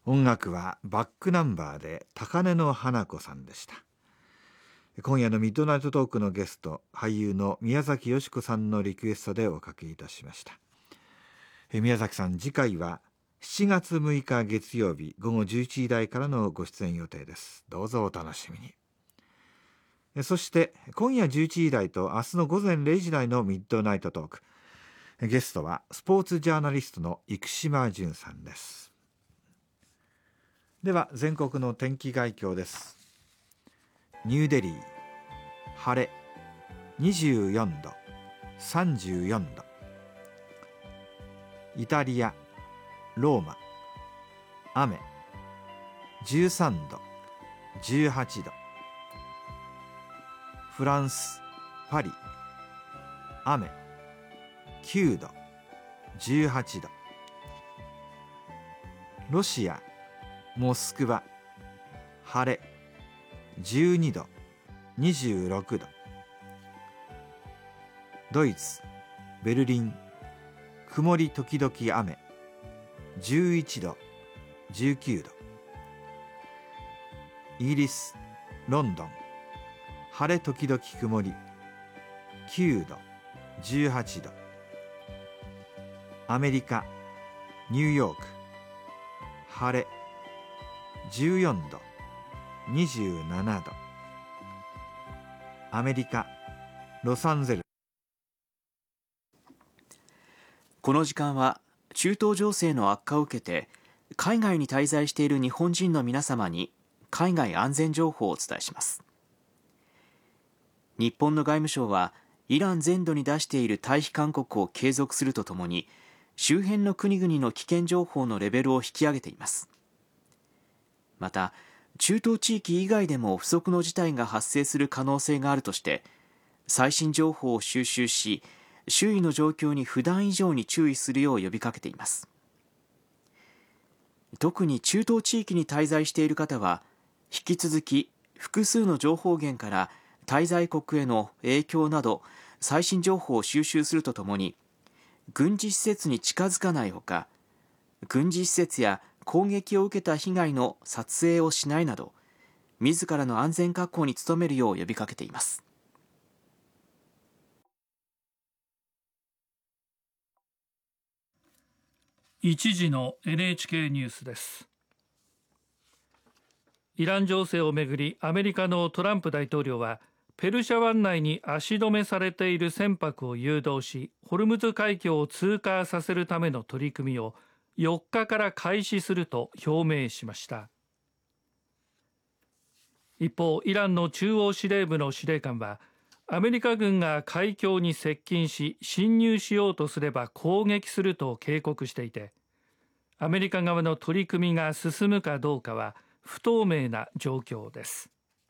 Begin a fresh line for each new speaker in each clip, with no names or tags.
音楽はバックナンバーで高根の花子さんでした。今夜のミッドナイトトークのゲスト、俳優の宮崎美子さんのリクエストでおかけいたしました。宮崎さん、次回は7月6日月曜日午後11時台からのご出演予定です。どうぞお楽しみに。そして今夜11時台と明日の午前0時台のミッドナイトトーク、ゲストはスポーツジャーナリストの生島淳さんです。では全国の天気概況です。ニューデリー晴れ24度34度、イタリアローマ雨13度18度、フランスパリ雨9度18度、ロシアモスクワ晴れ12度26度、ドイツベルリン曇り時々雨11度19度、イギリスロンドン晴れ時々曇り9度18度、アメリカニューヨーク晴れ14度27度、アメリカロサンゼルス。
この時間は中東情勢の悪化を受けて海外に滞在している日本人の皆様に海外安全情報をお伝えします。日本の外務省はイラン全土に出している退避勧告を継続するとともに、周辺の国々の危険情報のレベルを引き上げています。また中東地域以外でも不測の事態が発生する可能性があるとして、最新情報を収集し、周囲の状況に普段以上に注意するよう呼びかけています。特に中東地域に滞在している方は、引き続き複数の情報源から滞在国への影響など最新情報を収集するとともに、軍事施設に近づかないほか、軍事施設や攻撃を受けた被害の撮影をしないなど、自らの安全確保に努めるよう呼びかけています。
1時の NHK ニュースです。イラン情勢をめぐり、アメリカのトランプ大統領はペルシャ湾内に足止めされている船舶を誘導し、ホルムズ海峡を通過させるための取り組みを4日から開始すると表明しました。一方、イランの中央司令部の司令官は、アメリカ軍が海峡に接近し侵入しようとすれば攻撃すると警告していて、アメリカ側の取り組みが進むかどうかは不透明な状況です。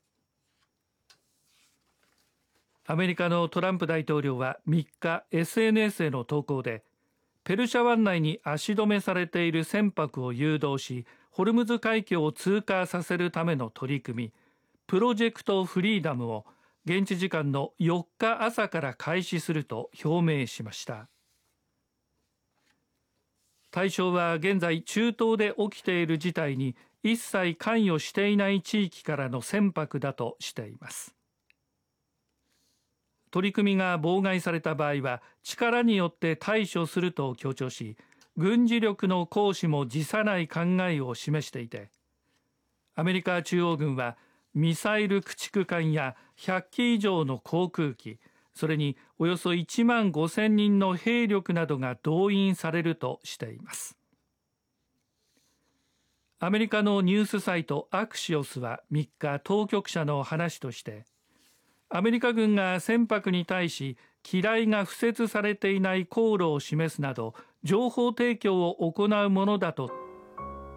アメリカのトランプ大統領は3日 SNS への投稿で、ペルシャ湾内に足止めされている船舶を誘導し、ホルムズ海峡を通過させるための取り組み、プロジェクトフリーダムを現地時間の4日朝から開始すると表明しました。対象は現在中東で起きている事態に一切関与していない地域からの船舶だとしています。取り組みが妨害された場合は力によって対処すると強調し、軍事力の行使も辞さない考えを示していて、アメリカ中央軍はミサイル駆逐艦や100機以上の航空機、それにおよそ1万5000人の兵力などが動員されるとしています。アメリカのニュースサイトアクシオスは3日、当局者の話として、アメリカ軍が船舶に対し機雷が敷設されていない航路を示すなど情報提供を行うものだと